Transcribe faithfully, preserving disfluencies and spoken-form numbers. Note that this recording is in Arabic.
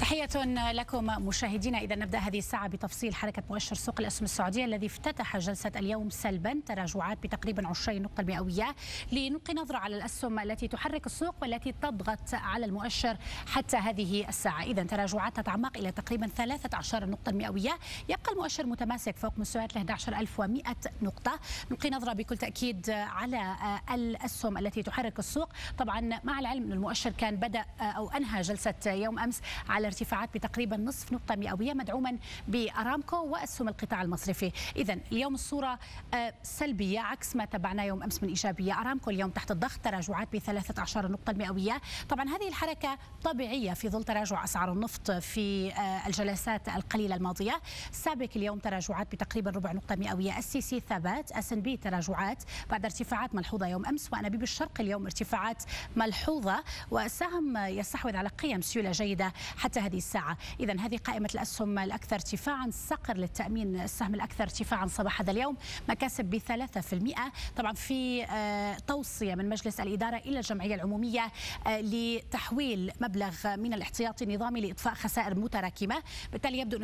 تحية لكم مشاهدينا. إذا نبدأ هذه الساعة بتفصيل حركة مؤشر سوق الأسهم السعودية الذي افتتح جلسة اليوم سلبا، تراجعات بتقريبا عشرين نقطة مئوية. لنلقي نظرة على الأسهم التي تحرك السوق والتي تضغط على المؤشر حتى هذه الساعة. إذا تراجعات تتعمق إلى تقريبا ثلاثة عشر نقطة مئوية، يبقى المؤشر متماسك فوق مستويات أحد عشر ألف ومئة نقطة. نلقي نظرة بكل تأكيد على الأسهم التي تحرك السوق. طبعا مع العلم أن المؤشر كان بدأ أو أنهى جلسة يوم أمس على ارتفاعات بتقريبا نصف نقطة مئوية مدعوما بأرامكو وأسهم القطاع المصرفي. إذا اليوم الصورة سلبية عكس ما تبعناه يوم أمس من إيجابية. أرامكو اليوم تحت الضغط، تراجعات بثلاثة عشر نقطة مئوية. طبعا هذه الحركة طبيعية في ظل تراجع أسعار النفط في الجلسات القليلة الماضية. سابك اليوم تراجعات بتقريبا ربع نقطة مئوية. السي سي ثبات، اس ان بي تراجعات بعد ارتفاعات ملحوظة يوم أمس، وأنابيب الشرق اليوم ارتفاعات ملحوظة، والسهم يستحوذ على قيم سيولة جيدة حتى هذه الساعة. إذا هذه قائمة الأسهم الأكثر ارتفاعا. صقر للتأمين السهم الأكثر ارتفاعا صباح هذا اليوم، مكاسب بثلاثة في المئة. طبعا في توصية من مجلس الإدارة إلى الجمعية العمومية لتحويل مبلغ من الاحتياطي النظامي لإطفاء خسائر متراكمة، بالتالي يبدو